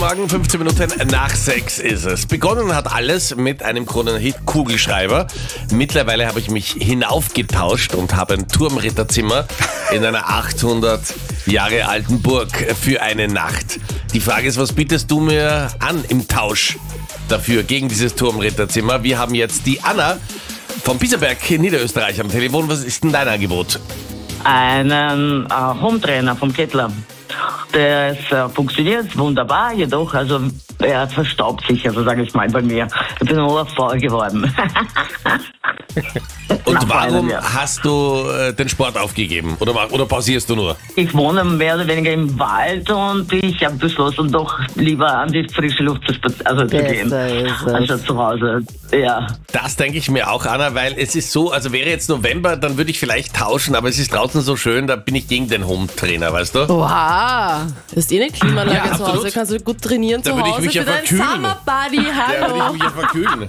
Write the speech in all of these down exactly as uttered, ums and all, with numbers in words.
Morgen fünfzehn Minuten nach sechs ist es. Begonnen hat alles mit einem Kronenhit Kugelschreiber. Mittlerweile habe ich mich hinaufgetauscht und habe ein Turmritterzimmer in einer achthundert Jahre alten Burg für eine Nacht. Die Frage ist, was bietest du mir an im Tausch dafür gegen dieses Turmritterzimmer? Wir haben jetzt die Anna vom Bieserberg in Niederösterreich am Telefon. Was ist denn dein Angebot? Einen äh, Hometrainer vom Kettler. Der ist, äh, funktioniert wunderbar, jedoch, also er verstaubt sich, also sage ich mal bei mir. Ich bin nur faul geworden. Und Nach warum einem Jahr. hast du äh, den Sport aufgegeben? Oder, mach- oder pausierst du nur? Ich wohne mehr oder weniger im Wald und ich habe beschlossen, doch lieber an die frische Luft zu, spaz- also zu gehen, Besser ist es. anstatt zu Hause. Ja. Das denke ich mir auch, Anna, weil es ist so, also wäre jetzt November, dann würde ich vielleicht tauschen, aber es ist draußen so schön, da bin ich gegen den Home-Trainer, weißt du? Oha, ist eh eine Klimaanlage Ja, zu absolut. Hause, kannst du gut trainieren Da zu würde ich Hause mich ja für deinen verkühlen. Summer Buddy, Der würde hallo. ich mich ja verkühlen.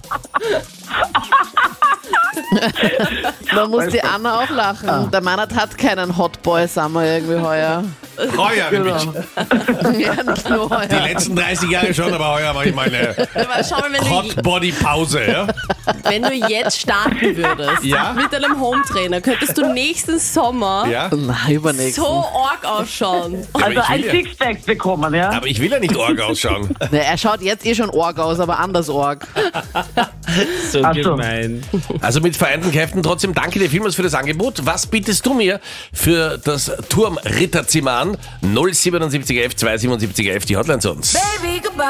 Da muss die Anna auch lachen. Der Mann hat keinen Hotboy Summer irgendwie heuer. Heuer nämlich. Ja, nicht nur Die heuer. letzten dreißig Jahre schon, aber heuer mache ich mal eine Aber schau mal, wenn du, Hot-Body-Pause, ja? wenn du jetzt starten würdest Ja? mit einem Hometrainer, könntest du nächsten Sommer Ja? so Oh, also übernächsten. arg ausschauen. aber Also ich ein will ja. Sixpack bekommen, ja? Aber ich will ja nicht Org ausschauen. Ne, er schaut jetzt eh schon arg aus, aber anders arg. So Ach so. gemein. Also mit vereinten Kräften trotzdem danke dir vielmals für das Angebot. Was bietest du mir für das Turmritterzimmer an? null sieben sieben eins eins zwei sieben sieben eins eins, die Hotline zu uns.